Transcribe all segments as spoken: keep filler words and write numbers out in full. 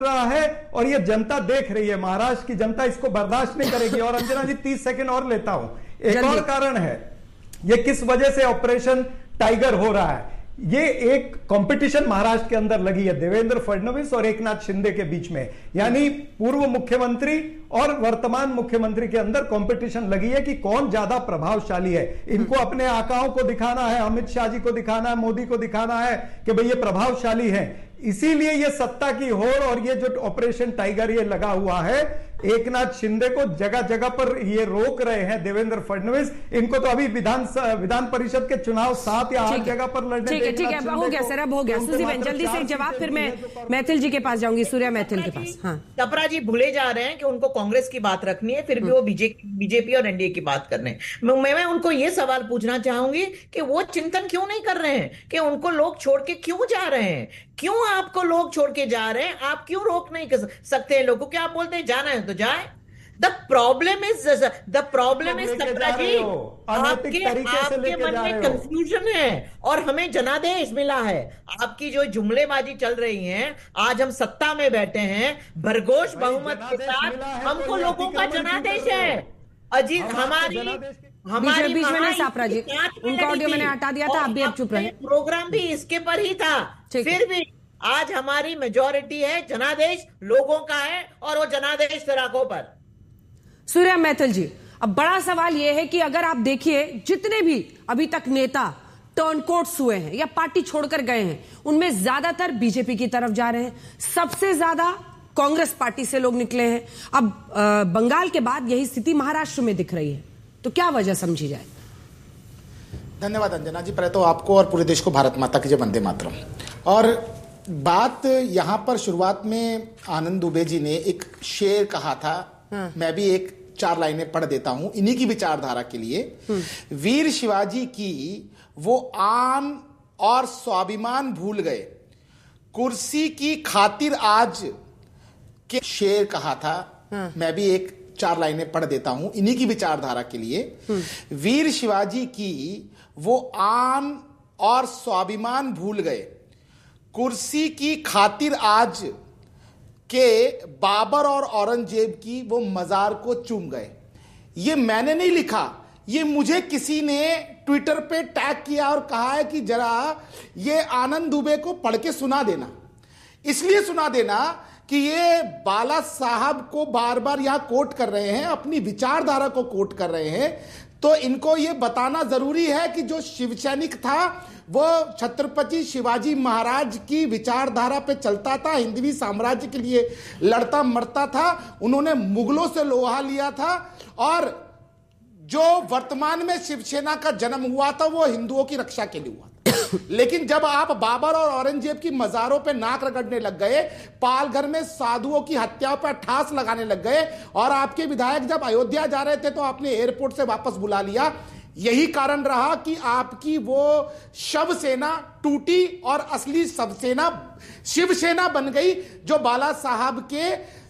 रहा है और ये जनता देख रही है, महाराष्ट्र की जनता इसको बर्दाश्त नहीं करेगी। और अंजना जी तीस सेकंड और लेता हूं, एक और कारण है ये किस वजह से ऑपरेशन टाइगर हो रहा है। ये एक कंपटीशन महाराष्ट्र के अंदर लगी है देवेंद्र फडणवीस और एकनाथ शिंदे के बीच में, यानी पूर्व मुख्यमंत्री और वर्तमान मुख्यमंत्री के अंदर कंपटीशन लगी है कि कौन ज्यादा प्रभावशाली है। इनको अपने आकाओं को दिखाना है, अमित शाह जी को दिखाना है, मोदी को दिखाना है कि भाई ये प्रभावशाली है। इसीलिए ये सत्ता की होड़ और ये जो ऑपरेशन टाइगर ये लगा हुआ है, एकनाथ शिंदे को जगह जगह पर ये रोक रहे हैं देवेंद्र फडणवीस। इनको तो अभी विधान विधान परिषद के चुनाव सात या आठ जगह पर लड़ने। ठीक है, ठीक है, हो गया सर, अब हो गया। सुजी बहन जल्दी से एक जवाब, फिर मैं मैथिल जी के पास जाऊंगी, सूर्या मैथिल के पास। हाँ, तपरा जी भूले जा रहे हैं कि उनको कांग्रेस की बात रखनी है, फिर भी वो बीजेपी और एनडीए की बात कर रहे हैं। मैं, मैं उनको ये सवाल पूछना चाहूंगी कि वो चिंतन क्यों नहीं कर रहे हैं कि उनको लोग छोड़ के क्यों जा रहे हैं? क्यों आपको लोग छोड़ के जा रहे हैं? आप क्यों रोक नहीं कर सकते हैं लोगों को? क्या आप बोलते हैं जाना है तो जाए। The problem is the problem is तपरा जी, आपके आपके मन में कंफ्यूजन है और हमें जनादेश मिला है। आपकी जो जुमलेबाजी चल रही है, आज हम सत्ता में बैठे हैं भरघोष बहुमत के साथ, हमको लोगों का जनादेश है। अजीत हमारी हमारी बीच में सापरा जी, उनका ऑडियो मैंने हटा दिया था, आप भी अब चुप रहे। प्रोग्राम भी इसके पर ही था, फिर भी आज हमारी मेजॉरिटी है, जनादेश लोगों का है और वो जनादेश फिराकों पर। सूर्या मैथिल जी, अब बड़ा सवाल यह है कि अगर आप देखिए जितने भी अभी तक नेता टर्नकोट्स हुए हैं या पार्टी छोड़कर गए हैं, उनमें ज्यादातर बीजेपी की तरफ जा रहे हैं, सबसे ज्यादा कांग्रेस पार्टी से लोग निकले हैं। अब बंगाल के बाद यही स्थिति महाराष्ट्र में दिख रही है, तो क्या वजह समझी जाए? धन्यवाद अंजना जी, पहले तो आपको और पूरे देश को भारत माता की जय, वंदे मातरम। और बात यहां पर शुरुआत में आनंद दुबे जी ने एक शेर कहा था, हाँ। मैं भी एक चार लाइनें पढ़ देता हूं इन्हीं की विचारधारा के लिए। वीर शिवाजी की वो आन और स्वाभिमान भूल गए, कुर्सी की खातिर आज के शेर कहा था, हाँ। मैं भी एक चार लाइनें पढ़ देता हूं इन्हीं की विचारधारा के लिए। वीर शिवाजी की वो आन और स्वाभिमान भूल गए, कुर्सी की खातिर आज के बाबर और औरंगजेब की वो मजार को चूम गए। ये मैंने नहीं लिखा, ये मुझे किसी ने ट्विटर पे टैग किया और कहा है कि जरा ये आनंद दुबे को पढ़ के सुना देना। इसलिए सुना देना कि ये बाला साहब को बार बार यहां कोट कर रहे हैं, अपनी विचारधारा को कोट कर रहे हैं, तो इनको ये बताना जरूरी है कि जो शिव सैनिक था वो छत्रपति शिवाजी महाराज की विचारधारा पे चलता था, हिंदवी साम्राज्य के लिए लड़ता मरता था, उन्होंने मुगलों से लोहा लिया था, और जो वर्तमान में शिवसेना का जन्म हुआ था वो हिंदुओं की रक्षा के लिए हुआ था। लेकिन जब आप बाबर और औरंगजेब की मजारों पे नाक रगड़ने लग गए, पालघर में साधुओं की हत्या पर ठास लगाने लग गए, और आपके विधायक जब अयोध्या जा रहे थे तो आपने एयरपोर्ट से वापस बुला लिया, यही कारण रहा कि आपकी वो शव सेना टूटी और असली शिवसेना शिवसेना बन गई, जो बाला साहब के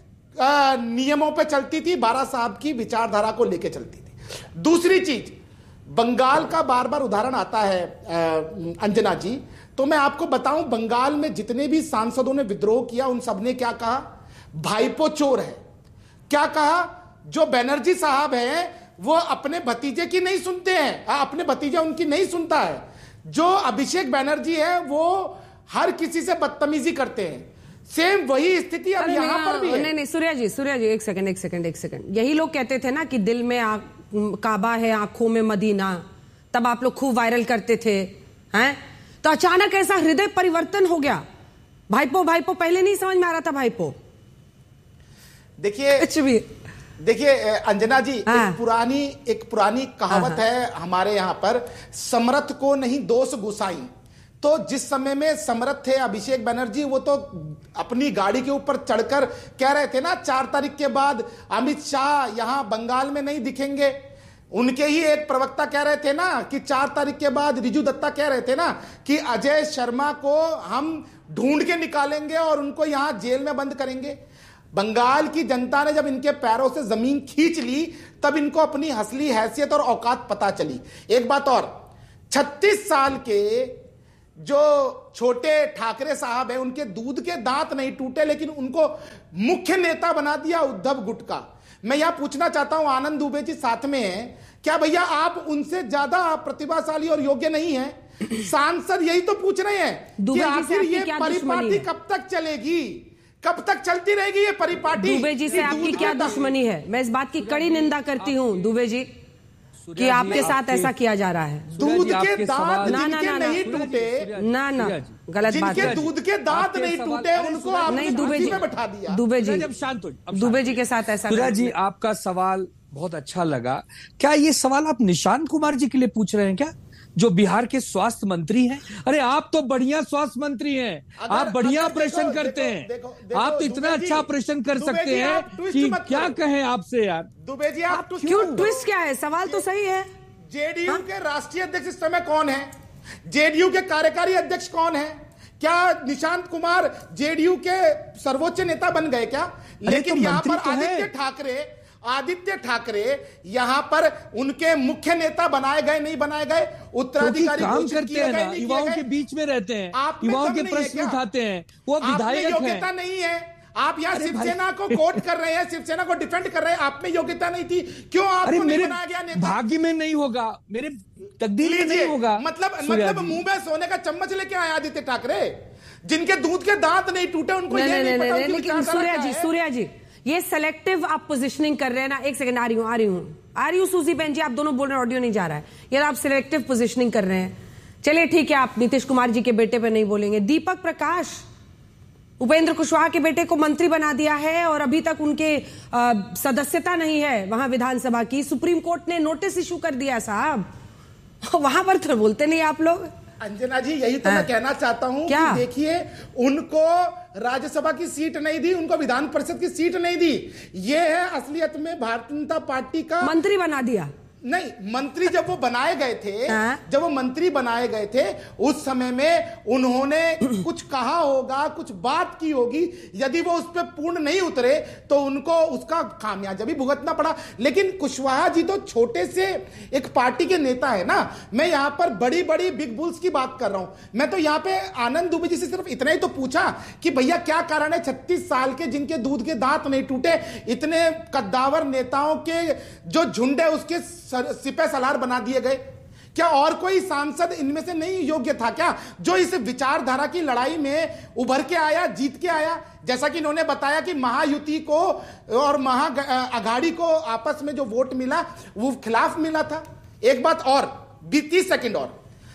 आ, नियमों पे चलती थी, बाला साहब की विचारधारा को लेके चलती थी। दूसरी चीज, बंगाल का बार बार उदाहरण आता है अंजना जी, तो मैं आपको बताऊं, बंगाल में जितने भी सांसदों ने विद्रोह किया उन सबने क्या कहा? भाईपो चोर है। क्या कहा? जो बनर्जी साहब हैं वो अपने भतीजे की नहीं सुनते हैं, आ, अपने भतीजा उनकी नहीं सुनता है। जो अभिषेक बनर्जी है वो हर किसी से बदतमीजी करते हैं। सेम वही स्थिति अब यहाँ पर भी है। नहीं नहीं सूर्या जी, सूर्या जी एक सेकंड एक सेकंड एक सेकंड यही लोग कहते थे ना कि दिल में आ, काबा है, आंखों में मदीना, तब आप लोग खूब वायरल करते थे, हैं? तो अचानक ऐसा हृदय परिवर्तन हो गया। भाईपो भाईपो पहले नहीं समझ में आ रहा था भाईपो। देखिए कुछ भी देखिए अंजना जी, हाँ। एक पुरानी एक पुरानी कहावत हाँ। है हमारे यहाँ पर, समर्थ को नहीं दोष गुसाई। तो जिस समय में समर्थ थे अभिषेक बनर्जी, वो तो अपनी गाड़ी के ऊपर चढ़कर कह रहे थे ना, चार तारीख के बाद अमित शाह यहां बंगाल में नहीं दिखेंगे। उनके ही एक प्रवक्ता कह रहे थे ना कि चार तारीख के बाद, रिजू दत्ता कह रहे थे ना कि अजय शर्मा को हम ढूंढ के निकालेंगे और उनको यहां जेल में बंद करेंगे। बंगाल की जनता ने जब इनके पैरों से जमीन खींच ली, तब इनको अपनी असली हैसियत और औकात पता चली। एक बात और, छत्तीस साल के जो छोटे ठाकरे साहब हैं उनके दूध के दांत नहीं टूटे, लेकिन उनको मुख्य नेता बना दिया उद्धव गुट का। मैं यह पूछना चाहता हूं, आनंद दुबे जी साथ में हैं, क्या भैया आप उनसे ज्यादा प्रतिभाशाली और योग्य नहीं हैं? सांसद यही तो पूछ रहे हैं कि आखिर ये परिपाटी कब तक चलेगी, कब तक चलती रहेगी ये परिपाटी? दुबे जी से आपकी क्या दुश्मनी है? मैं इस बात की कड़ी निंदा करती हूँ दुबे जी कि आपके साथ ऐसा किया जा रहा है। दूध के दांत जिनके नहीं टूटे, ना ना गलत बात है, दूध के दांत नहीं टूटे उनको आपने दुबे जी में बैठा दिया। दुबे जी शांत हो, दुबे जी के साथ ऐसा। सूर्या जी, आपका सवाल बहुत अच्छा लगा। क्या ये सवाल आप निशांत कुमार जी के लिए पूछ रहे हैं क्या, जो बिहार के स्वास्थ्य मंत्री हैं? अरे आप तो बढ़िया स्वास्थ्य मंत्री हैं, आप बढ़िया ऑपरेशन करते हैं, देखो, देखो, आप तो इतना अच्छा ऑपरेशन कर सकते हैं कि क्या कहें आपसे यार। दुबे जी आप क्यों ट्विस्ट क्या है? सवाल तो सही है। जेडीयू के राष्ट्रीय अध्यक्ष इस समय कौन है? जेडीयू के कार्यकारी अध्यक्ष कौन है? क्या निशांत कुमार जेडीयू के सर्वोच्च नेता बन गए क्या? लेकिन तो यहां पर आदित्य ठाकरे आदित्य ठाकरे यहां पर उनके मुख्य नेता बनाए गए नहीं बनाए गए, उत्तराधिकारी काम करते हैं ना, युवाओं के बीच में रहते हैं, युवाओं के प्रश्न उठाते हैं, वो विधायक हैं। योग्यता नहीं है, आप यहाँ शिवसेना को कोट कर रहे हैं, शिवसेना को डिफेंड कर रहे हैं, आप में योग्यता नहीं थी, क्यों आपको नहीं बनाया गया नेता? भाग्य में नहीं होगा, मेरे तकदीर में नहीं होगा। मतलब मतलब मुंह में सोने का चम्मच लेके आए आदित्य ठाकरे, जिनके दूध के दांत नहीं टूटे, उनको ये नहीं पता। लेकिन सूर्या जी सूर्या जी ये सेलेक्टिव आप पोजीशनिंग कर रहे हैं ना। एक सेकंड, आ रही हूं आ रही हूं आ रही हूं सूजी बहन जी, आप दोनों बोल रहे हैं, ऑडियो नहीं जा रहा है, ये आप सिलेक्टिव पोजीशनिंग कर रहे हैं। चलिए ठीक है, आप नीतीश कुमार जी के बेटे पे नहीं बोलेंगे। दीपक प्रकाश उपेंद्र कुशवाहा के बेटे को मंत्री बना दिया है और अभी तक उनके आ, सदस्यता नहीं है वहां विधानसभा की। सुप्रीम कोर्ट ने नोटिस इशू कर दिया साहब, वहां पर तो बोलते नहीं आप लोग। अंजना जी यही तो मैं कहना चाहता हूं कि देखिए, उनको राज्यसभा की सीट नहीं दी, उनको विधान परिषद की सीट नहीं दी, ये है असलियत में भारतीय जनता पार्टी का। मंत्री बना दिया नहीं, मंत्री जब वो बनाए गए थे, जब वो मंत्री बनाए गए थे उस समय में उन्होंने कुछ कहा होगा, कुछ बात की होगी, यदि वो उस पर पूर्ण नहीं उतरे तो उनको उसका खामियाजा भुगतना पड़ा। लेकिन कुशवाहा जी तो छोटे से एक पार्टी के नेता है ना, मैं यहां पर बड़ी बड़ी बिग बुल्स की बात कर रहा हूं। मैं तो यहां पे आनंद दुबे जी से सिर्फ इतना ही तो पूछा कि भैया क्या कारण है छत्तीस साल के जिनके दूध के दांत नहीं टूटे, इतने कद्दावर नेताओं के जो झुंड है उसके सिपह सलार बना दिए गए? क्या और कोई सांसद इनमें से नहीं योग्य था क्या, जो इस विचारधारा की लड़ाई में उभर के आया, जीत के आया? जैसा कि इन्होंने बताया कि महायुति को और महा अघाड़ी को आपस में जो वोट मिला वो खिलाफ मिला था। एक बात और, बीस सेकंड और,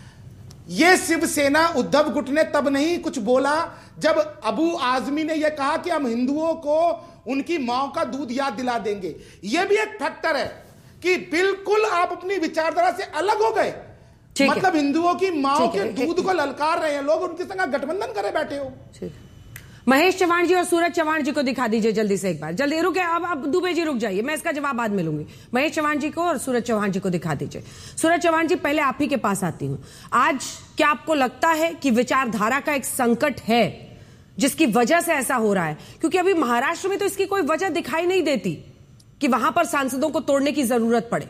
ये शिवसेना उद्धव गुट ने तब नहीं कुछ बोला जब अबू आजमी ने यह कहा कि हम हिंदुओं को उनकी मां का दूध याद दिला देंगे। यह भी एक फैक्टर है कि बिल्कुल आप अपनी विचारधारा से अलग हो गए। मतलब हिंदुओं की माओ के दूध को ललकार रहे हैं लोग, उनके संग गठबंधन करे बैठे हो। महेश चव्हाण जी और सूरज चव्हाण जी को दिखा दीजिए जल्दी से, एक बार जल्दी। रुके, अब अब दुबे जी रुक जाइए, मैं इसका जवाब बाद में लूंगी। महेश चव्हाण जी को और सूरज चव्हाण जी को दिखा दीजिए। सूरज चव्हाण जी, पहले आप ही के पास आती हूं। आज क्या आपको लगता है कि विचारधारा का एक संकट है जिसकी वजह से ऐसा हो रहा है? क्योंकि अभी महाराष्ट्र में तो इसकी कोई वजह दिखाई नहीं देती कि वहां पर सांसदों को तोड़ने की जरूरत पड़े।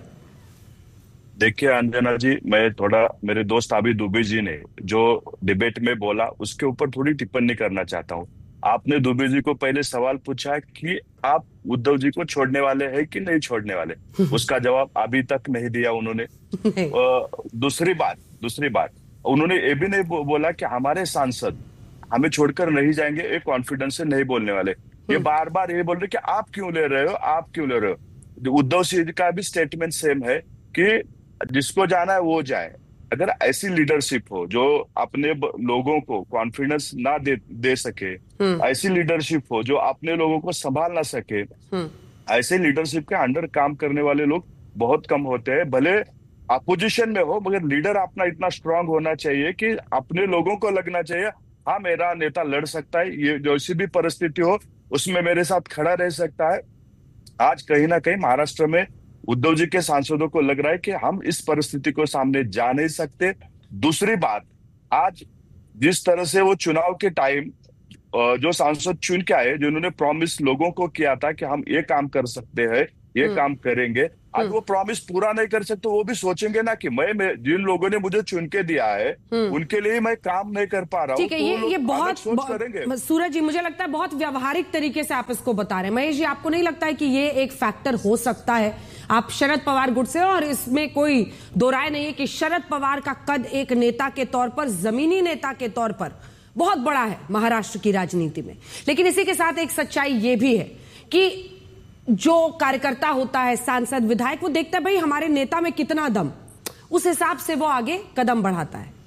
देखिए अंजना जी, मैं थोड़ा, मेरे दोस्त आबी दुबे जी ने जो डिबेट में बोला उसके ऊपर थोड़ी टिप्पणी करना चाहता हूँ। आपने दुबे जी को पहले सवाल पूछा कि आप उद्धव जी को छोड़ने वाले हैं कि नहीं छोड़ने वाले, उसका जवाब अभी तक नहीं दिया उन्होंने। दूसरी बात दूसरी बात उन्होंने ये भी नहीं बो, बोला कि हमारे सांसद हमें छोड़कर नहीं जाएंगे, एक कॉन्फिडेंस से नहीं बोलने वाले। ये बार बार ये बोल रहे कि आप क्यों ले रहे हो, आप क्यों ले रहे हो। उद्धव सिंह का भी स्टेटमेंट सेम है कि जिसको जाना है वो जाए। अगर ऐसी लीडरशिप हो जो अपने लोगों को कॉन्फिडेंस ना दे दे सके, ऐसी लीडरशिप हो जो अपने लोगों को संभाल ना सके, ऐसे लीडरशिप के अंडर काम करने वाले लोग बहुत कम होते हैं। भले अपोजिशन में हो, मगर लीडर अपना इतना स्ट्रांग होना चाहिए कि अपने लोगों को लगना चाहिए हाँ मेरा नेता लड़ सकता है, ये जैसी भी परिस्थिति हो उसमें मेरे साथ खड़ा रह सकता है। आज कहीं ना कहीं महाराष्ट्र में उद्धव जी के सांसदों को लग रहा है कि हम इस परिस्थिति को सामने जा नहीं सकते। दूसरी बात, आज जिस तरह से वो चुनाव के टाइम जो सांसद चुन के आए, जिन्होंने प्रॉमिस लोगों को किया था कि हम ये काम कर सकते हैं, ये काम करेंगे। आज वो प्रॉमिस पूरा नहीं कर सकते, वो भी सोचेंगे ना कि मैं, मैं जिन लोगों ने मुझे चुन के दिया है उनके लिए मैं काम नहीं कर पा रहा हूँ। ठीक है, ये ये बहुत, सोच करेंगे। सूरज जी मुझे लगता है बहुत व्यवहारिक तरीके से आप इसको बता रहे हैं। महेश जी, आपको नहीं लगता है कि ये एक फैक्टर हो सकता है? आप शरद पवार गुट से, और इसमें कोई दो राय नहीं है कि शरद पवार का कद एक नेता के तौर पर, जमीनी नेता के तौर पर बहुत बड़ा है महाराष्ट्र की राजनीति में। लेकिन इसी के साथ एक सच्चाई ये भी है कि जो कार्यकर्ता होता है, सांसद, विधायक, वो देखता है भाई हमारे नेता में कितना दम, उस हिसाब से वो आगे कदम बढ़ाता है।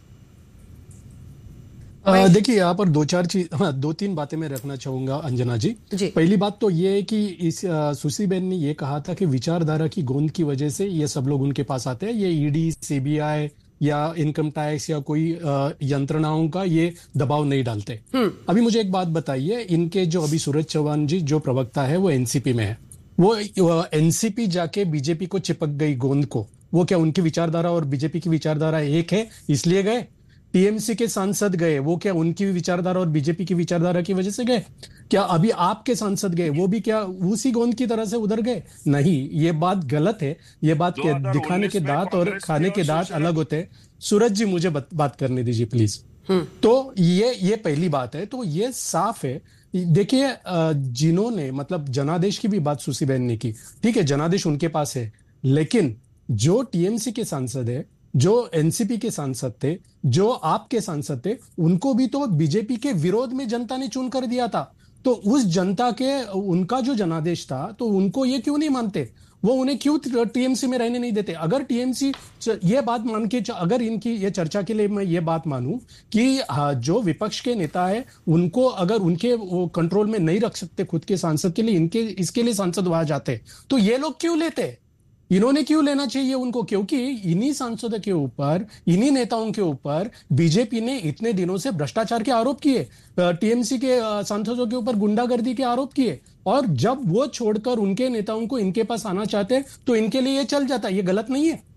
देखिए, यहाँ पर दो चार चीज, हाँ, दो तीन बातें मैं रखना चाहूंगा अंजना जी, जी। पहली बात तो ये है कि इस सुश्री बेन ने ये कहा था कि विचारधारा की गोंद की वजह से ये सब लोग उनके पास आते हैं। ये ईडी, सीबीआई या इनकम टैक्स या कोई यंत्रणाओं का ये दबाव नहीं डालते। अभी मुझे एक बात बताइए, इनके जो अभी सूरज चौहान जी जो प्रवक्ता है वो एनसीपी में है, वो एनसीपी जाके बीजेपी को चिपक गई गोंद को, वो क्या उनकी विचारधारा और बीजेपी की विचारधारा एक है इसलिए गए? टीएमसी के सांसद गए, वो क्या उनकी विचारधारा और बीजेपी की विचारधारा की वजह से गए? क्या अभी आपके सांसद गए, वो भी क्या उसी गोंद की तरह से उधर गए? नहीं, ये बात गलत है। ये बात के दिखाने के दांत और खाने के दांत अलग होते हैं। सूरज जी, मुझे बात करने दीजिए प्लीज। तो ये ये पहली बात है। तो ये साफ है। देखिए, जिन्होंने मतलब जनादेश की भी बात सुश्री बहन ने की, ठीक है, जनादेश उनके पास है, लेकिन जो टीएमसी के सांसद है, जो एनसीपी के सांसद थे, जो आपके सांसद थे, उनको भी तो बीजेपी के विरोध में जनता ने चुन कर दिया था। तो उस जनता के उनका जो जनादेश था, तो उनको ये क्यों नहीं मानते? वो उन्हें क्यों टीएमसी में रहने नहीं देते? अगर टीएमसी ये बात मान के, अगर इनकी ये चर्चा के लिए मैं ये बात मानूं कि जो विपक्ष के नेता है उनको अगर उनके वो कंट्रोल में नहीं रख सकते खुद के सांसद के लिए, इनके इसके लिए सांसद वहां जाते, तो ये लोग क्यों लेते? इन्होंने क्यों लेना चाहिए उनको? क्योंकि इन्हीं सांसदों के ऊपर, इन्हीं नेताओं के ऊपर बीजेपी ने इतने दिनों से भ्रष्टाचार के आरोप किए, टीएमसी के सांसदों के ऊपर गुंडागर्दी के आरोप किए, और जब वो छोड़कर उनके नेताओं को इनके पास आना चाहते हैं तो इनके लिए ये चल जाता है। ये गलत नहीं है।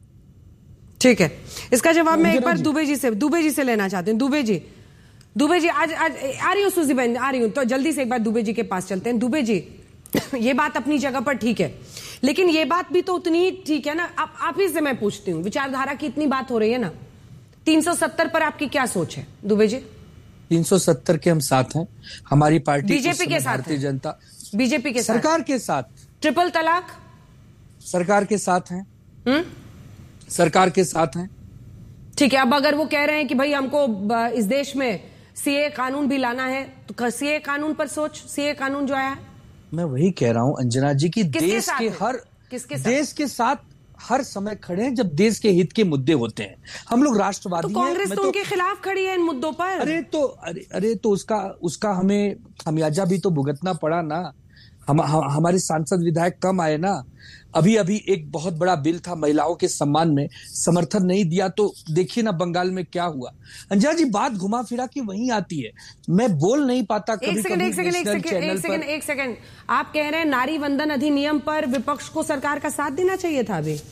ठीक है, इसका जवाब मैं एक बार दुबे जी से दुबे जी से लेना चाहती हूँ। दुबे जी, दुबे जी आज आज आ रही हूँ, सुजी बहन आ रही हूँ, तो जल्दी से एक बार दुबे जी के पास चलते हैं। दुबे जी, ये बात अपनी जगह पर ठीक है, लेकिन ये बात भी तो उतनी ही ठीक है ना। आप आप ही से मैं पूछती हूँ, विचारधारा की इतनी बात हो रही है ना, तीन सौ सत्तर पर आपकी क्या सोच है दुबे जी? तीन सौ सत्तर के हम साथ हैं, हमारी पार्टी बीजेपी के साथ, भारतीय जनता बीजेपी के साथ, सरकार के साथ, ट्रिपल तलाक सरकार के साथ हैं, हम्म सरकार के साथ हैं। ठीक है, अब अगर वो कह रहे हैं कि भाई हमको इस देश में सीए कानून भी लाना है, तो सीए कानून पर सोच, सीए कानून जो आया है, मैं वही कह रहा हूं अंजना जी की देश के हर किसके साथ? देश के साथ हर समय खड़े हैं जब देश के हित के मुद्दे होते हैं। हम लोग राष्ट्रवादी हैं। तो कांग्रेस तो, तो उनके खिलाफ खड़ी है इन मुद्दों पर। अरे तो अरे अरे तो उसका उसका हमें खमियाजा भी तो भुगतना पड़ा ना। हम हमारे सांसद विधायक कम आए ना। अभी अभी एक बहुत बड़ा बिल था महिलाओं के सम्मान में, समर्थन नहीं दिया, तो देखिए ना बंगाल में क्या हुआ। अंजना जी, बात घुमा फिरा के वहीं आती है। मैं बोल नहीं पाता कभी एक सेकंड, एक सेकंड, एक सेकंड, एक सेकंड, एक सेकंड। आप कह रहे हैं नारी वंदन अधिनियम पर विपक्ष को सरकार का साथ देना चाहिए था अभी,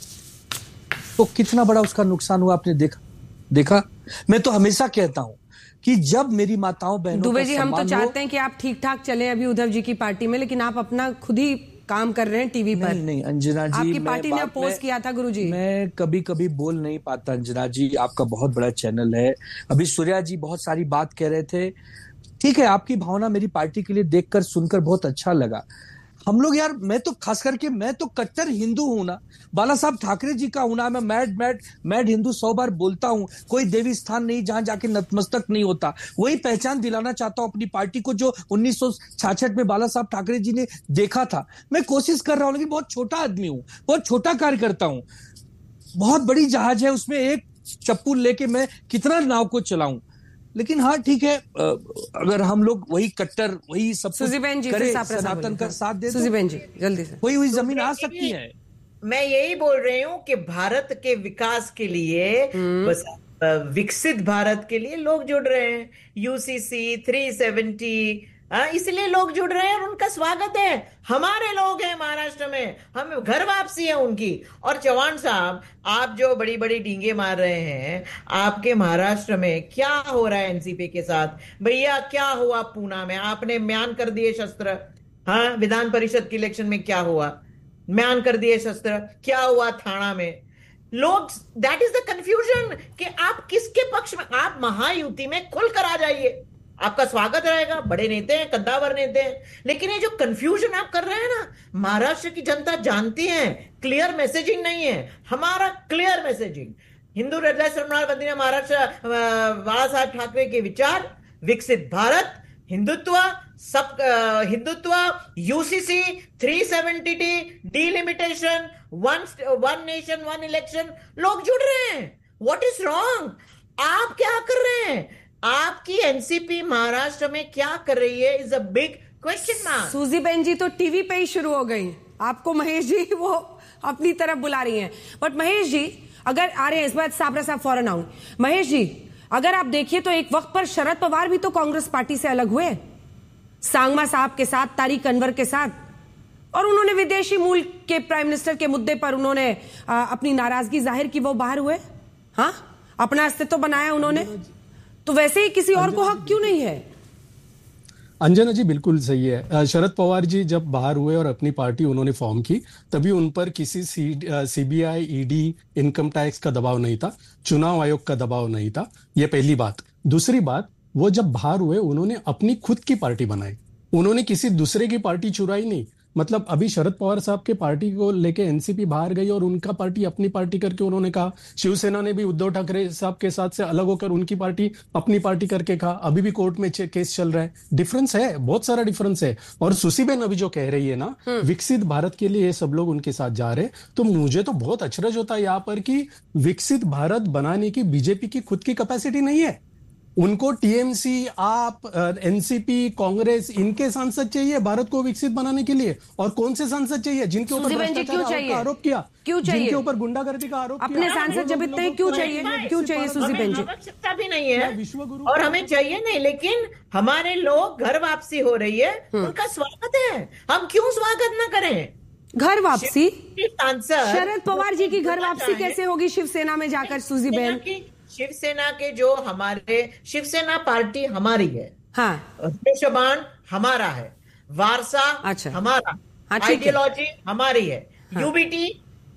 तो कितना बड़ा उसका नुकसान हुआ आपने देखा देखा मैं तो हमेशा कहता हूं कि जब मेरी माताओं बहनों दुबे जी, हम तो चाहते हैं कि आप ठीक ठाक चले अभी उद्धव जी की पार्टी में, लेकिन आप अपना खुद ही काम कर रहे हैं टीवी पर। नहीं, नहीं अंजना जी, आपकी पार्टी ने अपोज किया था गुरुजी। मैं कभी कभी बोल नहीं पाता अंजना जी, आपका बहुत बड़ा चैनल है। अभी सूर्या जी बहुत सारी बात कह रहे थे, ठीक है, आपकी भावना मेरी पार्टी के लिए देखकर सुनकर बहुत अच्छा लगा। हम लोग यार, मैं तो खास करके मैं तो कट्टर हिंदू हूं ना, बाला साहब ठाकरे जी का हूं ना, मैं मैड मैड मैड हिंदू सौ बार बोलता हूं। कोई देवी स्थान नहीं जहां जाके नतमस्तक नहीं होता। वही पहचान दिलाना चाहता हूं अपनी पार्टी को जो उन्नीस सौ छियासठ में बाला साहब ठाकरे जी ने देखा था। मैं कोशिश कर रहा हूं, लेकिन बहुत छोटा आदमी हूं, बहुत छोटा कार्य करता हूं। बहुत बड़ी जहाज है, उसमें एक चप्पू लेके मैं कितना नाव को चलाऊं। लेकिन हाँ ठीक है, अगर हम लोग वही कट्टर वही सब करे, सनातन का साथ दे, सुजी बहन जी जल्दी से, कोई हुई जमीन आ सकती है। मैं यही बोल रही हूँ कि भारत के विकास के लिए, बस विकसित भारत के लिए लोग जुड़ रहे हैं। यूसीसी थ्री सेवेंटी, इसलिए लोग जुड़ रहे हैं और उनका स्वागत है। हमारे लोग हैं महाराष्ट्र में, हम घर वापसी है उनकी। और चौहान साहब, आप जो बड़ी बड़ी डींगे मार रहे हैं, आपके महाराष्ट्र में क्या हो रहा है एनसीपी के साथ? भैया क्या हुआ पूना में? आपने म्यान कर दिए शस्त्र। हाँ, विधान परिषद के इलेक्शन में क्या हुआ? म्यान कर दिए शस्त्र, क्या हुआ थाना में। लोग, दैट इज द कंफ्यूजन कि आप किसके पक्ष में, आप महायुति में खुलकर आ जाइए, आपका स्वागत रहेगा, बड़े नेता हैं, कद्दावर नेता हैं। लेकिन ये जो कंफ्यूजन आप कर रहे हैं ना, महाराष्ट्र की जनता जानती है, क्लियर मैसेजिंग नहीं है। हमारा क्लियर मैसेजिंग, हिंदू हृदय सम्राट बंदी महाराष्ट्र बाला साहब ठाकरे के विचार, विकसित भारत, हिंदुत्व, सब Hindutva, UCC, three seventy T, delimitation, one one nation one election, लोग जुड़ रहे हैं। What is wrong? आप क्या कर रहे हैं? आपकी एनसीपी महाराष्ट्र में क्या कर रही है is a big question mark. सूजी बहन जी तो टीवी पे ही शुरू हो गई, आपको महेश जी वो अपनी तरफ बुला रही हैं। बट महेश जी अगर आ रहे हैं इस बार, साबरा साहब फौरन आऊं। महेश जी अगर आप देखिए तो एक वक्त पर शरद पवार भी तो कांग्रेस पार्टी से अलग हुए, सांगमा साहब के साथ, तारिक अनवर के साथ, और उन्होंने विदेशी मूल के प्राइम मिनिस्टर के मुद्दे पर उन्होंने आ, अपनी नाराजगी जाहिर की, वो बाहर हुए, हाँ अपना अस्तित्व बनाया उन्होंने। तो वैसे ही किसी और को हक क्यों नहीं है? अंजना जी बिल्कुल सही है। शरद पवार जी जब बाहर हुए और अपनी पार्टी उन्होंने फॉर्म की, तभी उन पर किसी सीबीआई, ईडी, इनकम टैक्स का दबाव नहीं था, चुनाव आयोग का दबाव नहीं था। ये पहली बात। दूसरी बात, वो जब बाहर हुए उन्होंने अपनी खुद की पार्टी बनाई, उन्होंने किसी दूसरे की पार्टी चुराई नहीं। मतलब अभी शरद पवार साहब के पार्टी को लेके एनसीपी बाहर गई और उनका पार्टी अपनी पार्टी करके उन्होंने कहा। शिवसेना ने भी उद्धव ठाकरे साहब के साथ से अलग होकर उनकी पार्टी अपनी पार्टी करके कहा। अभी भी कोर्ट में केस चल रहा है। डिफरेंस है, बहुत सारा डिफरेंस है। और सुसीबेन अभी जो कह रही है ना, विकसित भारत के लिए ये सब लोग उनके साथ जा रहे, तो मुझे तो बहुत अचरज होता है यहाँ पर कि विकसित भारत बनाने की बीजेपी की खुद की कैपेसिटी नहीं है। उनको टीएमसी, आप, एनसीपी, कांग्रेस, इनके सांसद चाहिए भारत को विकसित बनाने के लिए। और कौन से सांसद चाहिए? जिनके ऊपर भ्रष्टाचार का आरोप किया, क्यों चाहिए? जिनके ऊपर गुंडागर्दी का आरोप अपने सांसद जब इतने क्यों चाहिए? क्यों चाहिए सूजी बहन जी? आवश्यकता भी नहीं है और हमें चाहिए नहीं, लेकिन हमारे लोग घर वापसी हो रही है, उनका स्वागत है, हम क्यों स्वागत ना करें? घर वापसी? सांसद शरद पवार जी की घर वापसी कैसे होगी शिवसेना में जाकर सूजी बहन? शिवसेना के जो हमारे, शिवसेना पार्टी हमारी है, हाँ, देशबान हमारा है, वारसा अच्छा, हमारा, आइडियोलॉजी हमारी है, हाँ। यूबीटी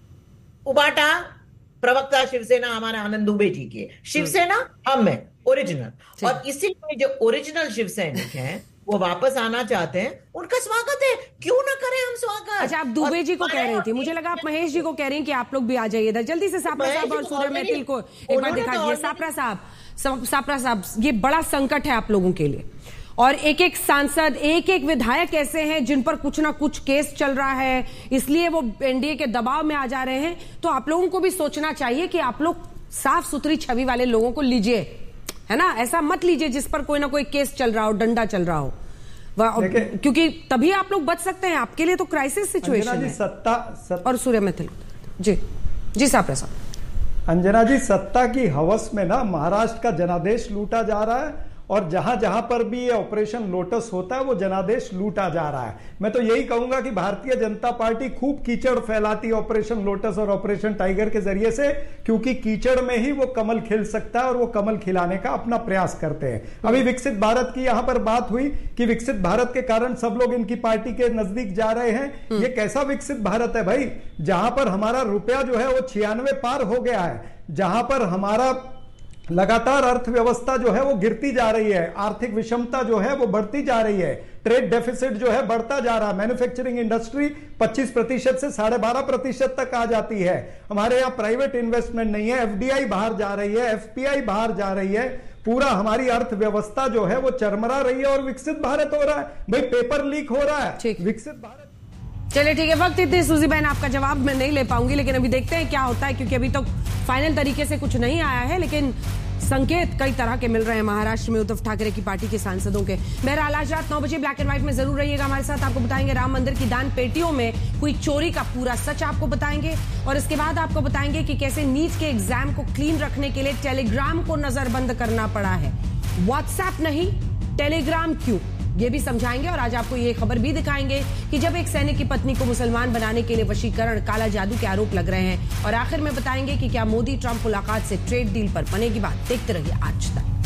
उबाटा प्रवक्ता शिवसेना हमारे आनंद दुबे जी की, शिवसेना हम है ओरिजिनल। और इसीलिए जो ओरिजिनल शिवसैनिक हैं वो वापस आना चाहते हैं, उनका स्वागत है, क्यों ना करें हम स्वागत। अच्छा, आप दुबे जी को कह रही थी, मुझे लगा आप महेश जी को कह रही हैं कि आप लोग भी आ जाइए इधर जल्दी से। सापरा साहब और सूर्य मैथिल को एक बार दिखा दीजिए। सापरा साहब, सापरा साहब, ये बड़ा संकट है आप लोगों के लिए, और एक एक सांसद, एक एक विधायक ऐसे हैं जिन पर कुछ ना कुछ केस चल रहा है, इसलिए वो एनडीए के दबाव में आ जा रहे हैं। तो आप लोगों को भी सोचना चाहिए कि आप लोग साफ सुथरी छवि वाले लोगों को लीजिए, है ना, ऐसा मत लीजिए जिस पर कोई ना कोई केस चल रहा हो, डंडा चल रहा हो, क्योंकि तभी आप लोग बच सकते हैं। आपके लिए तो क्राइसिस सिचुएशन है। सत्ता, सत्ता और सूर्य मित्तल जी जी साहब साहब अंजना जी, सत्ता की हवस में ना महाराष्ट्र का जनादेश लूटा जा रहा है, और जहां जहां पर भी ये ऑपरेशन लोटस होता है वो जनादेश लूटा जा रहा है। मैं तो यही कहूंगा कि भारतीय जनता पार्टी खूब कीचड़ फैलाती है ऑपरेशन लोटस और ऑपरेशन टाइगर के जरिए से, क्योंकि कीचड़ में ही वो कमल खिल सकता है और वो कमल खिलाने का अपना प्रयास करते हैं। अभी विकसित भारत की यहां पर बात हुई कि विकसित भारत के कारण सब लोग इनकी पार्टी के नजदीक जा रहे हैं। ये कैसा विकसित भारत है भाई, जहां पर हमारा रुपया जो है वो छियानवे पार हो गया है, जहां पर हमारा लगातार अर्थव्यवस्था जो है वो गिरती जा रही है, आर्थिक विषमता जो है वो बढ़ती जा रही है, ट्रेड डेफिसिट जो है बढ़ता जा रहा है, मैन्युफैक्चरिंग इंडस्ट्री पच्चीस प्रतिशत से साढ़े बारह प्रतिशत तक आ जाती है, हमारे यहाँ प्राइवेट इन्वेस्टमेंट नहीं है, एफडीआई बाहर जा रही है, एफपीआई बाहर जा रही है, पूरा हमारी अर्थव्यवस्था जो है वो चरमरा रही है और विकसित भारत हो रहा है। भाई पेपर लीक हो रहा है, विकसित भारत। चलिए ठीक है, वक्त इतनी सूजी बहन आपका जवाब मैं नहीं ले पाऊंगी, लेकिन अभी देखते हैं क्या होता है, क्योंकि अभी तक फाइनल तरीके से कुछ नहीं आया है, लेकिन संकेत कई तरह के मिल रहे हैं महाराष्ट्र में उद्धव ठाकरे की पार्टी के सांसदों के। बहरहाल आज रात नौ बजे ब्लैक एंड व्हाइट में जरूर रहिएगा हमारे साथ। आपको बताएंगे राम मंदिर की दान पेटियों में हुई चोरी का पूरा सच आपको बताएंगे, और इसके बाद आपको बताएंगे कि कैसे नीट के एग्जाम को क्लीन रखने के लिए टेलीग्राम को नजरबंद करना पड़ा है, व्हाट्सएप नहीं टेलीग्राम क्यों, ये भी समझाएंगे। और आज आपको ये खबर भी दिखाएंगे कि जब एक सैनिक की पत्नी को मुसलमान बनाने के लिए वशीकरण, काला जादू के आरोप लग रहे हैं, और आखिर में बताएंगे कि क्या मोदी ट्रंप मुलाकात से ट्रेड डील पर बनेगी बात। देखते रहिए आज तक।